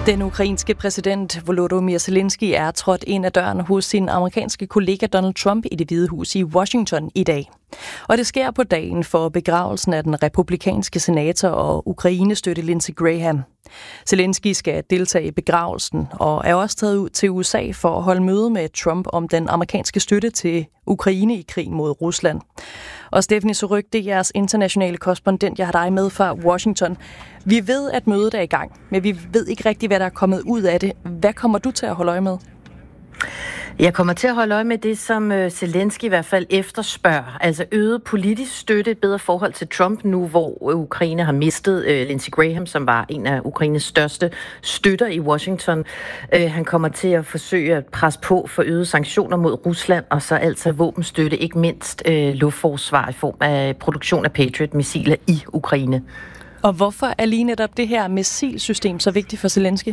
Den ukrainske præsident Volodymyr Zelensky er trådt ind ad døren hos sin amerikanske kollega Donald Trump i Det Hvide Hus i Washington i dag. Og det sker på dagen for begravelsen af den republikanske senator og Ukraine-støtte Lindsey Graham. Zelensky skal deltage i begravelsen og er også taget ud til USA for at holde møde med Trump om den amerikanske støtte til Ukraine i krigen mod Rusland. Og Stephanie Surrugue, det er jeres internationale korrespondent, jeg har dig med fra Washington. Vi ved, at mødet er i gang, men vi ved ikke rigtigt, hvad der er kommet ud af det. Hvad kommer du til at holde øje med? Jeg kommer til at holde øje med det, som Zelensky i hvert fald efterspørger. Altså øget politisk støtte, et bedre forhold til Trump nu, hvor Ukraine har mistet Lindsey Graham, som var en af Ukraines største støtter i Washington. Han kommer til at forsøge at presse på for øget sanktioner mod Rusland, og så altså våbenstøtte, ikke mindst luftforsvar i form af produktion af Patriot-missiler i Ukraine. Og hvorfor er lige netop det her missilsystem så vigtigt for Zelensky?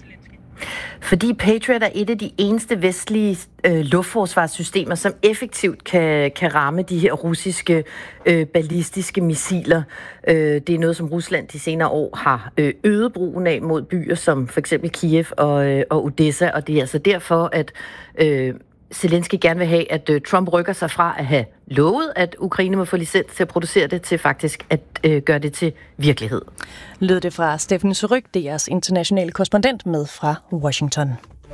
Fordi Patriot er et af de eneste vestlige luftforsvarssystemer, som effektivt kan ramme de her russiske ballistiske missiler. Det er noget, som Rusland de senere år har øget brugen af mod byer som for eksempel Kiev og Odessa, og det er altså derfor, at Zelensky gerne vil have, at Trump rykker sig fra at have lovet, at Ukraine må få licens til at producere det, til faktisk at gøre det til virkelighed. Lød det fra Stephanie Surrugue, det er jeres internationale korrespondent med fra Washington.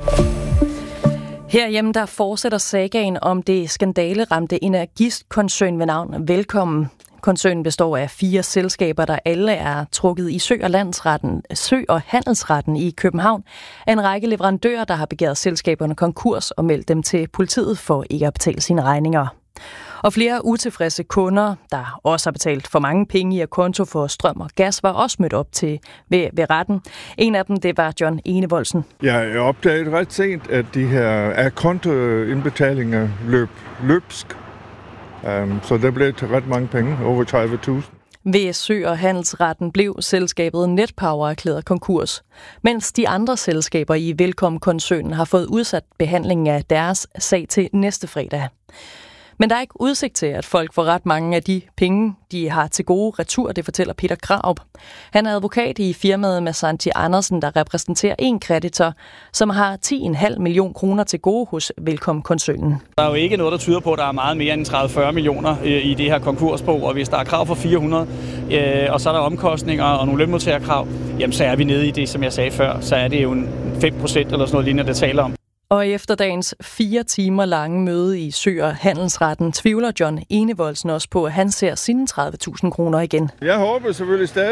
Herhjemme der fortsætter sagaen om det skandaleramte energiskoncern ved navn Velkommen. Koncernen består af 4 selskaber, der alle er trukket i Sø- og Handelsretten i København af en række leverandører, der har begæret selskaberne konkurs og meldt dem til politiet for ikke at betale sine regninger. Og flere utilfredse kunder, der også har betalt for mange penge i et konto for strøm og gas, var også mødt op til ved retten. En af dem, det var John Enevoldsen. Jeg opdagede ret sent, at de her kontoindbetalinger løbsk. Så det blev til ret mange penge, over 30.000. Ved Sø- og Handelsretten blev selskabet Netpower erklæret konkurs, mens de andre selskaber i Velkommen-koncernen har fået udsat behandlingen af deres sag til næste fredag. Men der er ikke udsigt til, at folk får ret mange af de penge, de har til gode retur, det fortæller Peter Krarup. Han er advokat i firmaet med Santi Andersen, der repræsenterer en kreditor, som har 10,5 millioner kroner til gode hos Velkommen-koncernen. Der er jo ikke noget, der tyder på, at der er meget mere end 30-40 millioner i det her konkursbo, og hvis der er krav for 400, og så er der omkostninger og nogle lønmodtagerkrav, jamen så er vi nede i det, som jeg sagde før, så er det jo en 5% eller sådan noget lignende, det taler om. Og efter dagens 4 timer lange møde i Sø- og Handelsretten tvivler John Enevoldsen også på, at han ser sine 30.000 kroner igen. Jeg håber selvfølgelig stadig,